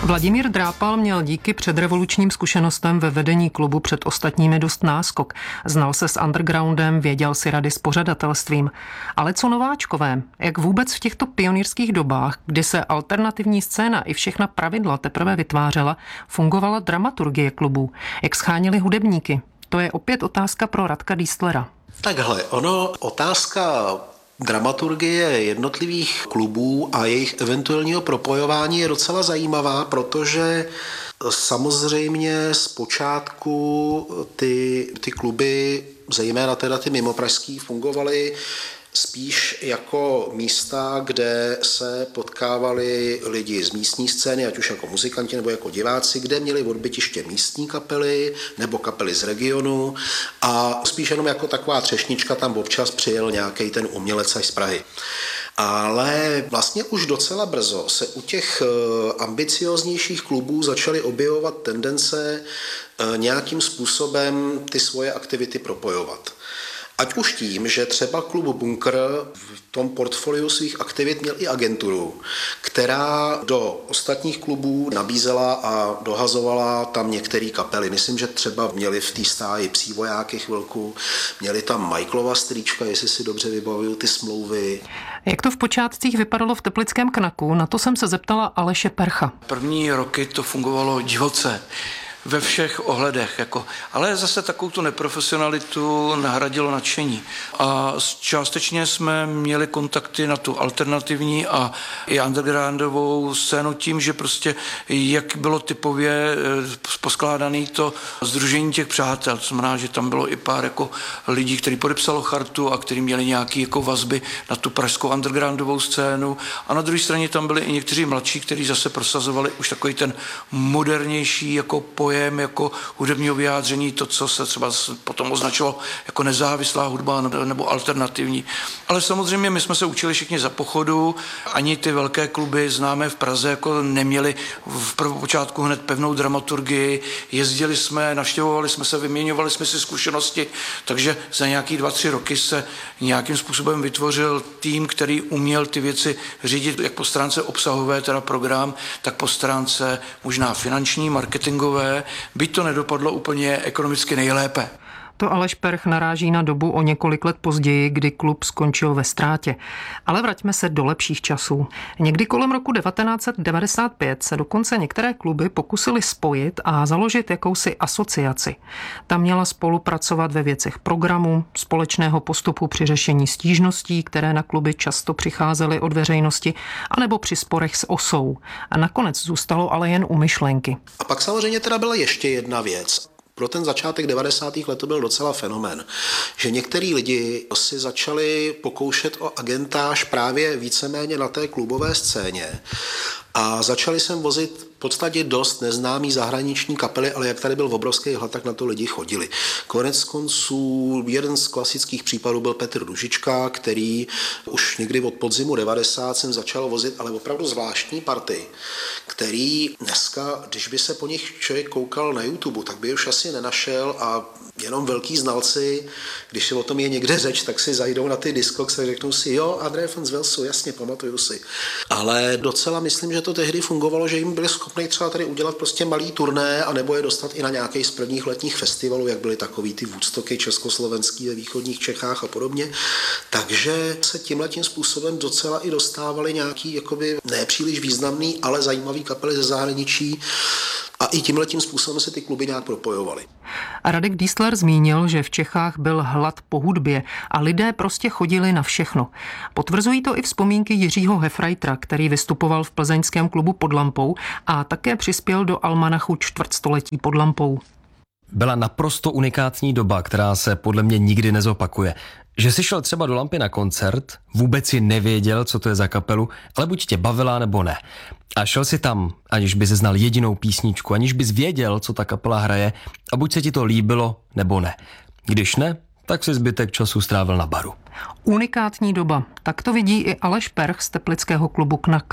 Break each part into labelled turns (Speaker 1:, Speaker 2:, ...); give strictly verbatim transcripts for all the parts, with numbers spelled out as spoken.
Speaker 1: Vladimír Drápal měl díky předrevolučním zkušenostem ve vedení klubu před ostatními dost náskok. Znal se s undergroundem, věděl si rady s pořadatelstvím. Ale co nováčkové? Jak vůbec v těchto pionýrských dobách, kdy se alternativní scéna i všechna pravidla teprve vytvářela, fungovala dramaturgie klubů? Jak schánili hudebníky? To je opět otázka pro Radka Diestlera.
Speaker 2: Takhle, ono otázka dramaturgie jednotlivých klubů a jejich eventuálního propojování je docela zajímavá, protože samozřejmě zpočátku ty, ty kluby, zejména teda ty mimopražský, fungovaly spíš jako místa, kde se potkávali lidi z místní scény, ať už jako muzikanti nebo jako diváci, kde měli odbytiště místní kapely nebo kapely z regionu a spíš jenom jako taková třešnička tam občas přijel nějaký ten umělec až z Prahy. Ale vlastně už docela brzo se u těch ambicioznějších klubů začaly objevovat tendence nějakým způsobem ty svoje aktivity propojovat. Ať už tím, že třeba klub Bunkr v tom portfoliu svých aktivit měl i agenturu, která do ostatních klubů nabízela a dohazovala tam některé kapely. Myslím, že třeba měli v té stáji Psí vojáky chvilku, měli tam Michaelova strýčka, jestli si dobře vybavuju ty smlouvy.
Speaker 1: Jak to v počátcích vypadalo v teplickém Knaku, na to jsem se zeptala Aleše Percha.
Speaker 3: První roky to fungovalo divoce. Ve všech ohledech, jako, ale zase takovou tu neprofesionalitu nahradilo nadšení. A částečně jsme měli kontakty na tu alternativní a i undergroundovou scénu tím, že prostě jak bylo typově poskládané to sdružení těch přátel, to znamená, že tam bylo i pár jako lidí, kteří podepsalo chartu a kteří měli nějaké jako vazby na tu pražskou undergroundovou scénu a na druhé straně tam byli i někteří mladší, kteří zase prosazovali už takový ten modernější jako pojem jako hudebního vyjádření, to, co se třeba potom označilo jako nezávislá hudba nebo alternativní. Ale samozřejmě my jsme se učili všichni za pochodu, ani ty velké kluby známé v Praze jako neměli v prvopočátku hned pevnou dramaturgii, jezdili jsme, navštěvovali jsme se, vyměňovali jsme si zkušenosti, takže za nějaký dva, tři roky se nějakým způsobem vytvořil tým, který uměl ty věci řídit jak po stránce obsahové, teda program, tak po stránce možná finanční, marketingové, byť to nedopadlo úplně ekonomicky nejlépe.
Speaker 1: To Aleš Perch naráží na dobu o několik let později, kdy klub skončil ve ztrátě. Ale vraťme se do lepších časů. Někdy kolem roku devatenáct set devadesát pět se dokonce některé kluby pokusily spojit a založit jakousi asociaci. Ta měla spolupracovat ve věcech programu, společného postupu při řešení stížností, které na kluby často přicházely od veřejnosti, anebo při sporech s osou. A nakonec zůstalo ale jen u myšlenky.
Speaker 2: A pak samozřejmě teda byla ještě jedna věc. Pro ten začátek devadesátých let to byl docela fenomén, že některý lidi si začali pokoušet o agentáž právě víceméně na té klubové scéně a začali sem vozit v podstatě dost neznámý zahraniční kapely, ale jak tady byl obrovský hlad, tak na to lidi chodili. Konec konců jeden z klasických případů byl Petr Ružička, který už někdy od podzimu devadesát sem začal vozit, ale opravdu zvláštní party, který dneska, když by se po nich člověk koukal na YouTube, tak by už asi nenašel a jenom velký znalci, když o tom je někde řeč, tak si zajdou na ty Discogs a řeknou si, jo, André von Welsu, jasně, pamatuju si. Ale docela myslím, že to tehdy fungovalo, že jim byli schopni třeba tady udělat prostě malý turné a nebo je dostat i na nějaký z prvních letních festivalů, jak byly takový ty Woodstocky československý ve východních Čechách a podobně. Takže se tímhletím způsobem docela i dostávali nějaký jakoby nepříliš významný, ale zajímavý kapely ze zahraničí. A i tímhletím způsobem se ty kluby nějak propojovaly.
Speaker 1: A Radek Diestler zmínil, že v Čechách byl hlad po hudbě a lidé prostě chodili na všechno. Potvrzují to i vzpomínky Jiřího Heffreitera, který vystupoval v plzeňském klubu Pod lampou a také přispěl do almanachu čtvrtstoletí Pod lampou.
Speaker 4: Byla naprosto unikátní doba, která se podle mě nikdy nezopakuje. Že jsi šel třeba do Lampy na koncert, vůbec si nevěděl, co to je za kapelu, ale buď tě bavila, nebo ne. A šel si tam, aniž bys znal jedinou písničku, aniž bys věděl, co ta kapela hraje, a buď se ti to líbilo, nebo ne. Když ne, tak si zbytek času strávil na baru.
Speaker 1: Unikátní doba, tak to vidí i Aleš Perch z teplického klubu Knak.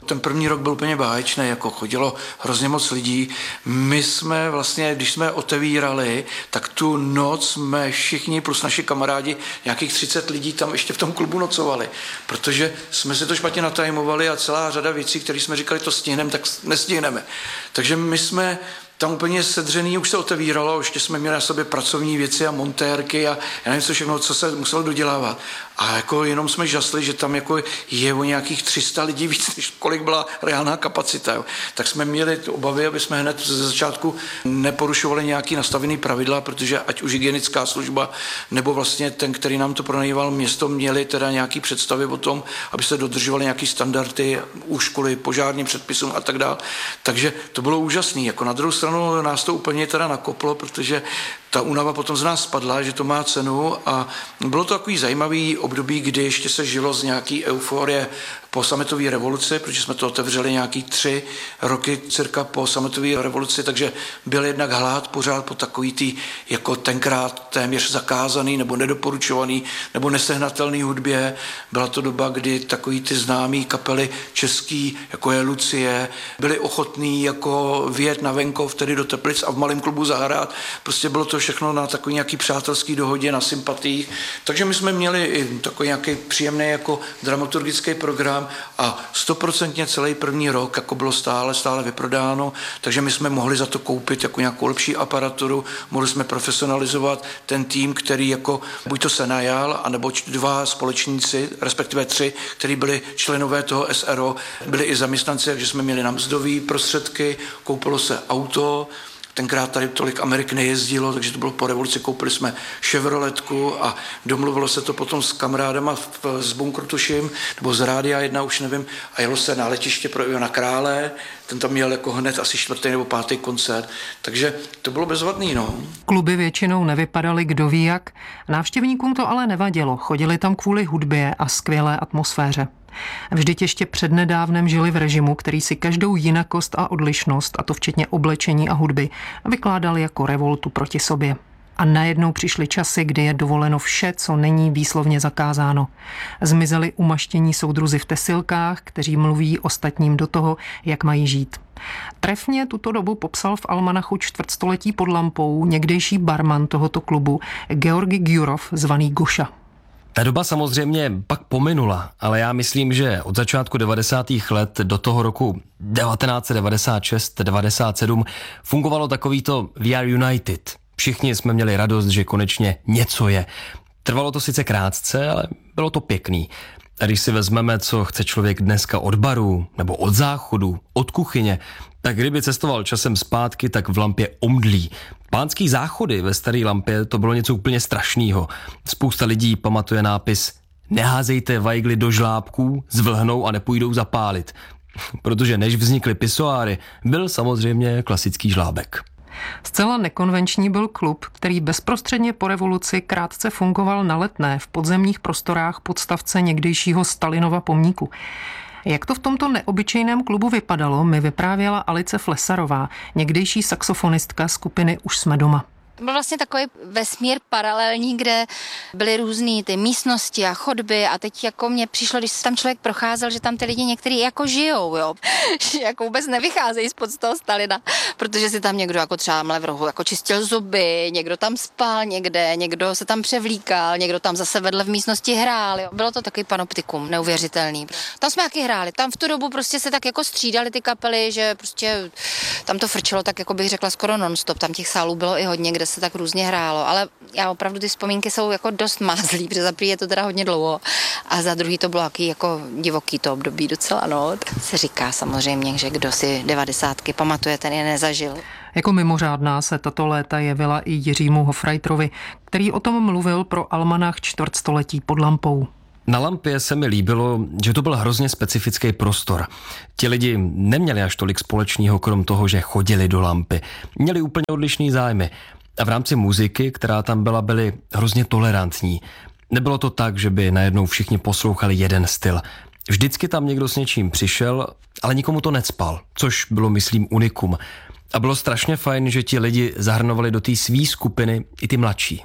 Speaker 3: ten první rok byl úplně báječný, jako chodilo hrozně moc lidí. My jsme vlastně, když jsme otevírali, tak tu noc jsme všichni plus naši kamarádi, nějakých třicet lidí tam ještě v tom klubu nocovali, protože jsme si to špatně natajmovali a celá řada věcí, které jsme říkali, to stihneme, tak nestihneme. Takže my jsme tam úplně sedřený, už se otevíralo, ještě jsme měli na sobě pracovní věci a montérky a já nevím co všechno, co se muselo dodělávat. A jako jenom jsme žasli, že tam jako je o nějakých tři sta lidí víc, než kolik byla reálná kapacita. Jo. Tak jsme měli ty obavy, aby jsme hned ze začátku neporušovali nějaký nastavený pravidla, protože ať už hygienická služba nebo vlastně ten, který nám to pronajímal město, měli teda nějaký představy o tom, aby se dodržovaly nějaký standardy úškoly, požárním předpisům a tak dále. Takže to bylo úžasné. Jako na druhou stranu nás to úplně teda nakoplo, protože ta únava potom z nás spadla, že to má cenu a bylo to takový zajímavý období, kdy ještě se žilo z nějaký euforie po sametové revoluci, protože jsme to otevřeli nějaký tři roky cirka po sametové revoluci, takže byl jednak hlad pořád po takový tý, jako tenkrát téměř zakázaný nebo nedoporučovaný nebo nesehnatelný hudbě. Byla to doba, kdy takový ty známý kapely český, jako je Lucie, byli ochotní jako vyjet na venkov, tedy do Teplic a v malém klubu zahrát. Prostě bylo to všechno na takový nějaký přátelský dohodě, na sympatiích. Takže my jsme měli i takový nějaký příjemný jako dramaturgický program a stoprocentně celý první rok jako bylo stále, stále vyprodáno, takže my jsme mohli za to koupit jako nějakou lepší aparaturu, mohli jsme profesionalizovat ten tým, který jako buď to se najal, anebo dva společníci, respektive tři, kteří byli členové toho S R O, byli i zaměstnanci, takže jsme měli na mzdové prostředky, koupilo se auto. Tenkrát tady tolik Amerik nejezdilo, takže to bylo po revoluci, koupili jsme Chevroletku a domluvilo se to potom s kamarádama z bunkru tuším, nebo z Rádia jedna, už nevím, a jelo se na letiště pro Ivana Krále, ten tam měl jako hned asi čtvrtý nebo pátý koncert, takže to bylo bezvadný, no.
Speaker 1: Kluby většinou nevypadaly kdo ví jak, návštěvníkům to ale nevadilo, chodili tam kvůli hudbě a skvělé atmosféře. Vždyť ještě přednedávnem žili v režimu, který si každou jinakost a odlišnost, a to včetně oblečení a hudby, vykládal jako revoltu proti sobě. A najednou přišly časy, kdy je dovoleno vše, co není výslovně zakázáno. Zmizeli umaštění soudruzi v tesilkách, kteří mluví ostatním do toho, jak mají žít. Trefně tuto dobu popsal v almanachu Čtvrtstoletí pod lampou někdejší barman tohoto klubu Georgi Gyurov, zvaný Goša.
Speaker 4: Ta doba samozřejmě pak pominula, ale já myslím, že od začátku devadesátých let do toho roku devatenáct set devadesát šest devadesát sedm fungovalo takovýto We are United. Všichni jsme měli radost, že konečně něco je. Trvalo to sice krátce, ale bylo to pěkný. A když si vezmeme, co chce člověk dneska od baru, nebo od záchodu, od kuchyně, tak kdyby cestoval časem zpátky, tak v Lampě omdlí. Pánský záchody ve staré Lampě to bylo něco úplně strašného. Spousta lidí pamatuje nápis Neházejte vajgly do žlábků, zvlhnou a nepůjdou zapálit. Protože než vznikly pisoáry, byl samozřejmě klasický žlábek.
Speaker 1: Zcela nekonvenční byl klub, který bezprostředně po revoluci krátce fungoval na Letné v podzemních prostorách podstavce někdejšího Stalinova pomníku. Jak to v tomto neobyčejném klubu vypadalo, mi vyprávěla Alice Flesarová, někdejší saxofonistka skupiny Už jsme doma.
Speaker 5: To byl vlastně takový vesmír paralelní, kde byly různý ty místnosti a chodby a teď jako mně přišlo, když se tam člověk procházel, že tam ty lidi některý jako žijou, jo, že jako vůbec nevycházejí spod toho Stalina, protože si tam někdo jako třeba v rohu jako čistil zuby, někdo tam spal někde, někdo se tam převlíkal, někdo tam zase vedle v místnosti hrál, jo. Bylo to takový panoptikum, neuvěřitelný. Tam jsme taky hráli, tam v tu dobu prostě se tak jako střídali ty kapely, že prostě tam to frčelo tak, jako bych řekla, skoro non-stop, tam těch sálů bylo i hodně, kde se tak různě hrálo, ale já opravdu ty vzpomínky jsou jako dost mázlý, protože za první je to teda hodně dlouho a za druhý to bylo jaký jako divoký to období docela, no. Tak se říká samozřejmě, že kdo si devadesátky pamatuje, ten je nezažil.
Speaker 1: Jako mimořádná se tato léta jevila i Jiřímu Hofreiterovi, který o tom mluvil pro almanach Čtvrtstoletí pod lampou.
Speaker 4: Na Lampě se mi líbilo, že to byl hrozně specifický prostor. Ti lidi neměli až tolik společného, krom toho, že chodili do Lampy. Měli úplně odlišný zájmy. A v rámci muziky, která tam byla, byli hrozně tolerantní. Nebylo to tak, že by najednou všichni poslouchali jeden styl. Vždycky tam někdo s něčím přišel, ale nikomu to necpal, což bylo, myslím, unikum. A bylo strašně fajn, že ti lidi zahrnovali do té svý skupiny i ty mladší.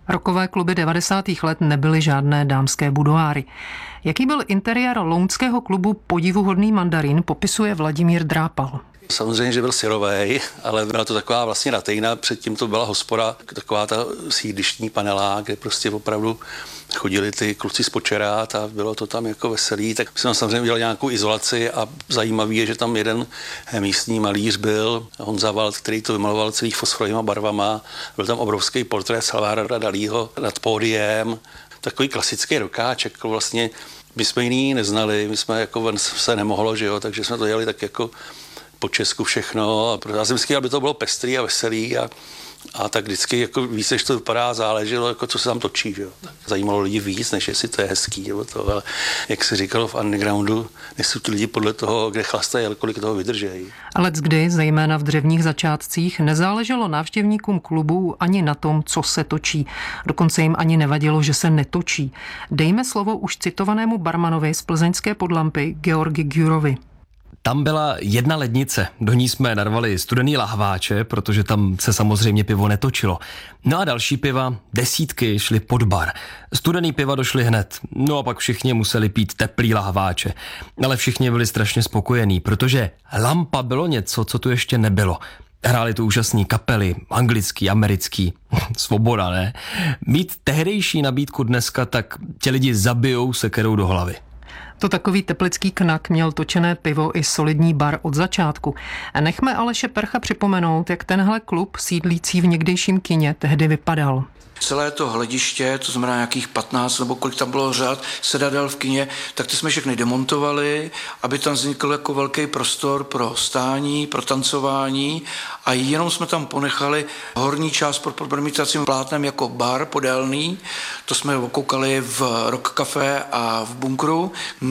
Speaker 1: Rokové kluby devadesátých let nebyly žádné dámské budoáry. Jaký byl interiér lounského klubu Podivuhodný mandarín, popisuje Vladimír Drápal.
Speaker 6: Samozřejmě, že byl syrovej, ale byla to taková vlastně ratejna, předtím to byla hospoda, taková ta sídlištní panelá, kde prostě opravdu chodili ty kluci z Počerát a bylo to tam jako veselý, tak jsme tam samozřejmě udělali nějakou izolaci a zajímavý je, že tam jeden místní malíř byl, Honza Wald, který to vymaloval celý fosforovýma barvama, byl tam obrovský portrét Salvadora Dalího nad pódiem, takový klasický rokáček, vlastně my jsme jiný neznali, my jsme jako ven se nemohlo, že jo, takže jsme to dělali tak jako po Česku všechno. Já jsem vždycky, aby to bylo pestrý a veselý a, a tak vždycky jako víc, než to vypadá, záleželo, jako co se tam točí. Že? Zajímalo lidi víc, než jestli to je hezký. Nebo to, ale jak se říkalo v undergroundu, nejsou ti lidi podle toho, kde chlastají, ale kolik toho vydržejí.
Speaker 1: Ale kdy, zejména v dřevních začátcích, nezáleželo návštěvníkům klubů ani na tom, co se točí. Dokonce jim ani nevadilo, že se netočí. Dejme slovo už citovanému barmanovi z plzeňské Podlampy Georgi Gyurovi.
Speaker 4: Tam byla jedna lednice, do ní jsme narvali studený lahváče, protože tam se samozřejmě pivo netočilo. No a další piva, desítky, šly pod bar. Studený piva došly hned, no a pak všichni museli pít teplý lahváče. Ale všichni byli strašně spokojení, protože lampa bylo něco, co tu ještě nebylo. Hráli tu úžasný kapely, anglický, americký, svoboda, ne? Mít tehdejší nabídku dneska, tak tě lidi zabijou sekerou do hlavy.
Speaker 1: To takový teplický knak měl točené pivo i solidní bar od začátku. Nechme Aleše Percha připomenout, jak tenhle klub sídlící v někdejším kině tehdy vypadal.
Speaker 3: Celé to hlediště, to znamená nějakých patnáct nebo kolik tam bylo řad sedadel v kině, tak ty jsme všechny demontovali, aby tam vznikl jako velký prostor pro stání, pro tancování a jenom jsme tam ponechali horní část pod promítacím plátnem jako bar podélný. To jsme koukali v Rock Café a v bunkru.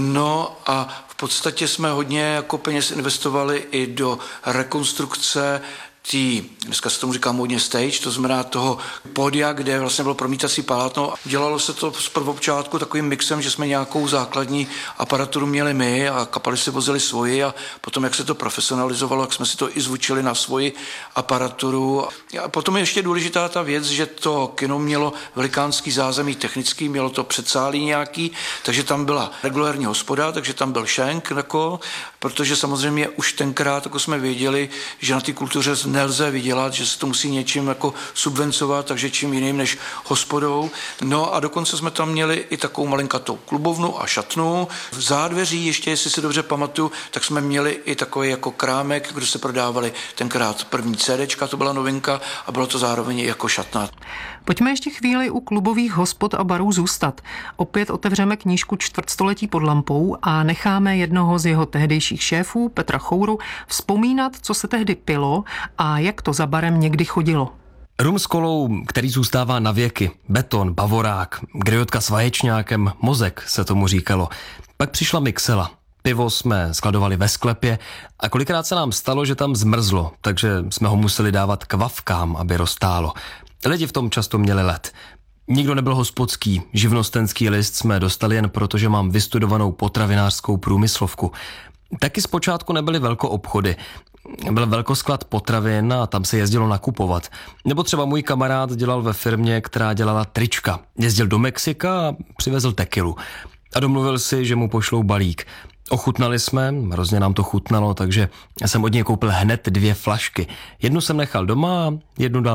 Speaker 3: No a v podstatě jsme hodně jako peněz investovali i do rekonstrukce tý, dneska se tomu říká módně stage, to znamená toho pódia, kde vlastně bylo promítací plátno. Dělalo se to z prvopočátku takovým mixem, že jsme nějakou základní aparaturu měli my a kapely si vozili svoji a potom, jak se to profesionalizovalo, jak jsme si to i zvučili na svoji aparaturu. A potom je ještě důležitá ta věc, že to kino mělo velikánský zázemí technický, mělo to předsálí nějaký, takže tam byla regulární hospoda, takže tam byl šenk, jako, protože samozřejmě už tenkrát jako jsme věděli, že na té kultuře nelze vydělat, že se to musí něčím jako subvencovat, takže čím jiným než hospodou. No a dokonce jsme tam měli i takovou malinkatou klubovnu a šatnu. V zádveří, ještě jestli si dobře pamatuju, tak jsme měli i takový jako krámek, kde se prodávali tenkrát první CDčka, to byla novinka a bylo to zároveň i jako šatna.
Speaker 1: Pojďme ještě chvíli u klubových hospod a barů zůstat. Opět otevřeme knížku Čtvrtstoletí pod lampou a necháme jednoho z jeho tehdejších šéfů, Petra Chouru, vzpomínat, co se tehdy pilo a jak to za barem někdy chodilo.
Speaker 4: Rum s kolou, který zůstává na věky, beton, bavorák, griotka s vaječňákem, mozek se tomu říkalo. Pak přišla mixela. Pivo jsme skladovali ve sklepě a kolikrát se nám stalo, že tam zmrzlo, takže jsme ho museli dávat kvavkám, aby roztálo. Lidi v tom často měli led. Nikdo nebyl hospodský, živnostenský list jsme dostali jen proto, že mám vystudovanou potravinářskou průmyslovku. Taky zpočátku nebyly velkoobchody. Byl velkosklad potravin a tam se jezdilo nakupovat. Nebo třeba můj kamarád dělal ve firmě, která dělala trička. Jezdil do Mexika a přivezl tekilu. A domluvil si, že mu pošlou balík. Ochutnali jsme, hrozně nám to chutnalo, takže jsem od něj koupil hned dvě flašky. Jednu jsem nechal doma a jednu dal